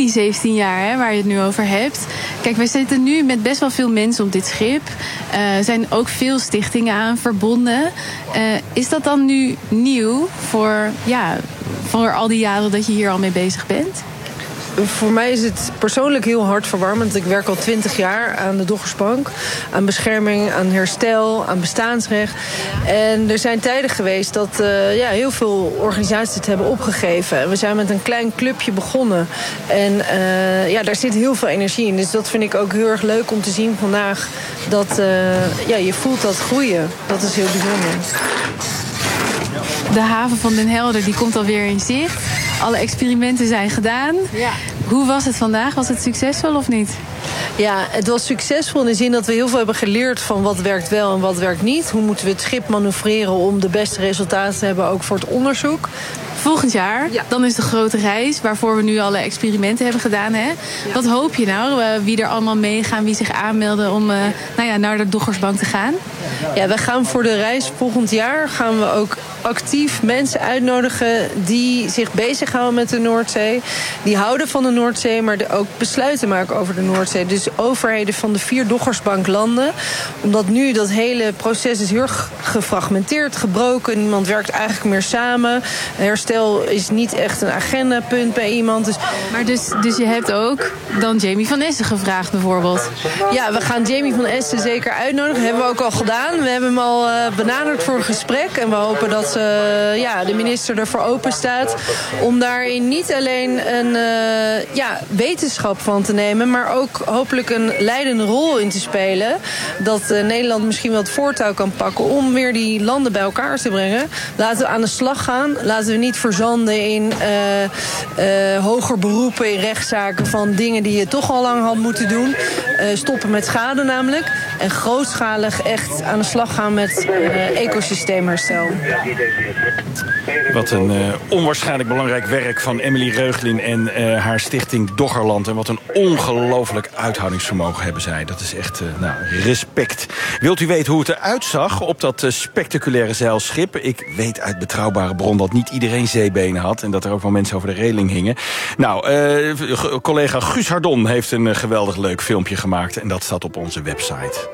die 17 jaar waar je het nu over hebt. Kijk, wij zitten nu met best wel veel mensen op dit schip. Er zijn ook veel stichtingen aan verbonden. Is dat dan nu nieuw voor al die jaren dat je hier al mee bezig bent? Voor mij is het persoonlijk heel hartverwarmend. Ik werk al 20 jaar aan de Doggersbank. Aan bescherming, aan herstel, aan bestaansrecht. En er zijn tijden geweest dat heel veel organisaties het hebben opgegeven. En we zijn met een klein clubje begonnen. En daar zit heel veel energie in. Dus dat vind ik ook heel erg leuk om te zien vandaag. Dat je voelt dat groeien. Dat is heel bijzonder. De haven van Den Helder die komt alweer in zicht. Alle experimenten zijn gedaan. Ja. Hoe was het vandaag? Was het succesvol of niet? Ja, het was succesvol in de zin dat we heel veel hebben geleerd van wat werkt wel en wat werkt niet. Hoe moeten we het schip manoeuvreren om de beste resultaten te hebben, ook voor het onderzoek. Volgend jaar, dan is de grote reis waarvoor we nu alle experimenten hebben gedaan. Hè? Ja. Wat hoop je nou? Wie er allemaal meegaan, wie zich aanmelden om naar de Doggersbank te gaan? Ja, we gaan voor de reis volgend jaar gaan we ook actief mensen uitnodigen die zich bezighouden met de Noordzee. Die houden van de Noordzee, maar ook besluiten maken over de Noordzee. Dus overheden van de 4 Doggersbanklanden. Omdat nu dat hele proces is heel gefragmenteerd, gebroken. Niemand werkt eigenlijk meer samen. Herstel is niet echt een agendapunt bij iemand. Maar dus je hebt ook dan Jamie van Essen gevraagd bijvoorbeeld? Ja, we gaan Jamie van Essen zeker uitnodigen. Dat hebben we ook al gedaan. We hebben hem al benaderd voor een gesprek. En we hopen dat de minister ervoor open staat om daarin niet alleen een wetenschap van te nemen, maar ook hopelijk een leidende rol in te spelen. Dat Nederland misschien wel het voortouw kan pakken om weer die landen bij elkaar te brengen. Laten we aan de slag gaan. Laten we niet verzanden in hoger beroepen in rechtszaken van dingen die je toch al lang had moeten doen. Stoppen met schade namelijk. En grootschalig echt aan de slag gaan met ecosysteemherstel. Wat een onwaarschijnlijk belangrijk werk van Emily Reuglin en haar stichting Doggerland. En wat een ongelooflijk uithoudingsvermogen hebben zij. Dat is echt respect. Wilt u weten hoe het eruit zag op dat spectaculaire zeilschip? Ik weet uit betrouwbare bron dat niet iedereen zeebenen had en dat er ook wel mensen over de reling hingen. Nou, collega Guus Hardon heeft een geweldig leuk filmpje gemaakt en dat staat op onze website.